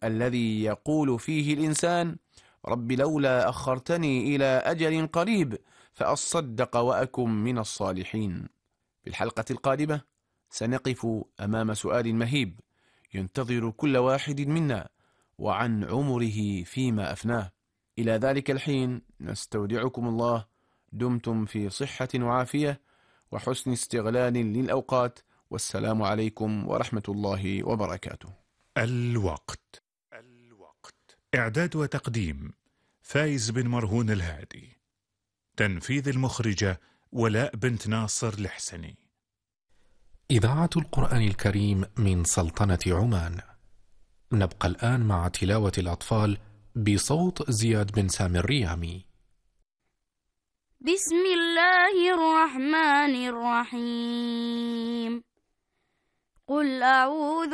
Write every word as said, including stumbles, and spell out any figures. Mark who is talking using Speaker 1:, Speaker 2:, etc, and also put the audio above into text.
Speaker 1: الذي يقول فيه الإنسان: رب لولا أخرتني إلى أجل قريب فأصدق وأكن من الصالحين. في الحلقة القادمة سنقف أمام سؤال مهيب ينتظر كل واحد منا، وعن عمره فيما أفناه. إلى ذلك الحين نستودعكم الله، دمتم في صحة وعافية وحسن استغلال للأوقات، والسلام عليكم ورحمة الله وبركاته.
Speaker 2: الوقت الوقت إعداد وتقديم فايز بن مرهون الهادي. تنفيذ المخرجة ولاء بنت ناصر الحسني.
Speaker 3: إذاعة القرآن الكريم من سلطنة عمان. نبقى الآن مع تلاوة الأطفال بصوت زياد بن سامي الريامي.
Speaker 4: بسم الله الرحمن الرحيم. قل أعوذ